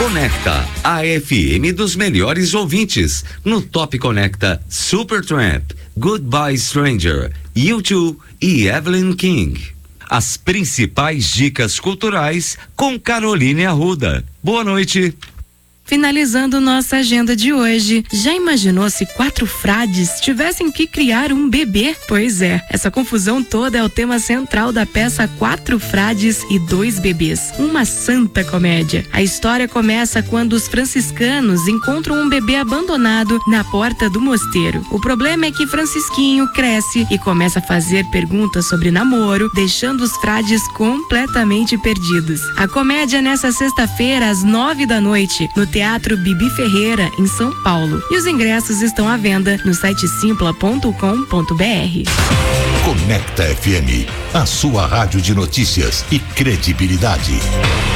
Conecta, a FM dos melhores ouvintes. No Top Conecta, Supertramp, Goodbye Stranger, U2 e Evelyn King. As principais dicas culturais com Caroline Arruda. Boa noite. Finalizando nossa agenda de hoje, já imaginou se 4 frades tivessem que criar um bebê? Pois é, essa confusão toda é o tema central da peça 4 Frades e 2 Bebês, uma santa comédia. A história começa quando os franciscanos encontram um bebê abandonado na porta do mosteiro. O problema é que Francisquinho cresce e começa a fazer perguntas sobre namoro, deixando os frades completamente perdidos. A comédia é nessa sexta-feira às 9 da noite, no Teatro Bibi Ferreira, em São Paulo. E os ingressos estão à venda no site simpla.com.br. Conecta FM, a sua rádio de notícias e credibilidade.